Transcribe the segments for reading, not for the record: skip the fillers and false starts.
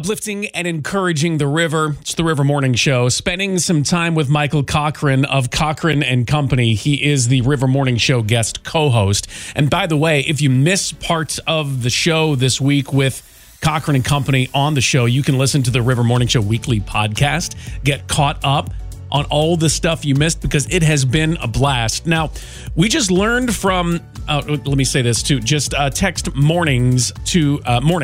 Uplifting and encouraging the river. It's the River Morning Show. Spending some time with Michael Cochran of Cochran and Company. He is the River Morning Show guest co-host. And by the way, if you miss parts of the show this week with Cochran and Company on the show, you can listen to the River Morning Show weekly podcast. Get caught up on all the stuff you missed because it has been a blast. Now, we just learned from, let me say this too, just text morning to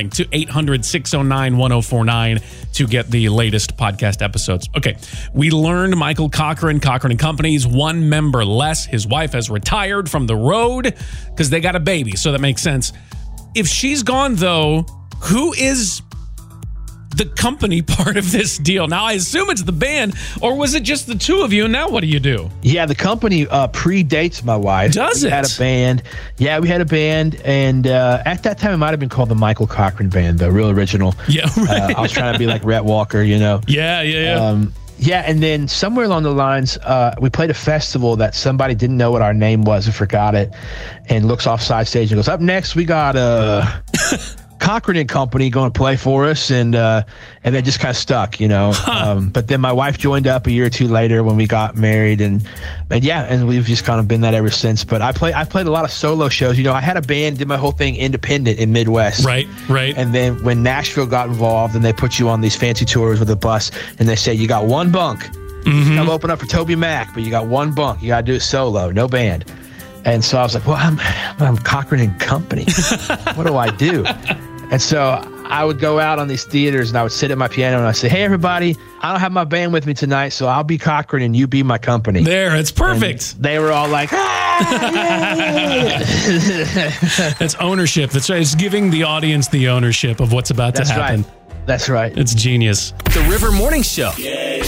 800-609-1049 to get the latest podcast episodes. Okay, we learned Michael Cochran and Company's one member less. His wife has retired from the road because they got a baby, so that makes sense. If she's gone, though, who is the company part of this deal? Now, I assume it's the band, or was it just the two of you? And now what do you do? Yeah, the company predates my wife. Does it? We had a band. Yeah, we had a band, and at that time, it might have been called the Michael Cochran Band, the real original. Yeah, right. I was trying to be like Rhett Walker, you know? Yeah. Yeah, and then somewhere along the lines, we played a festival that somebody didn't know what our name was and forgot it, and looks off side stage and goes, up next, we got Cochran and Company going to play for us, and they just kind of stuck, you know. But then my wife joined up a year or two later when we got married, and we've just kind of been that ever since. But I played a lot of solo shows. You know, I had a band, did my whole thing independent in Midwest. Right. And then when Nashville got involved, and they put you on these fancy tours with a bus, and they say you got one bunk. Mm-hmm. Come open up for Toby Mac, but you got one bunk. You got to do it solo, no band. And so I was like, well, I'm Cochran and Company. What do I do? And so I would go out on these theaters, and I would sit at my piano, and I'd say, hey, everybody, I don't have my band with me tonight, so I'll be Cochran and you be my company. There, it's perfect. And they were all like, yeah. That's ownership. That's right. It's giving the audience the ownership of what's about to happen. That's right. It's genius. The River Morning Show.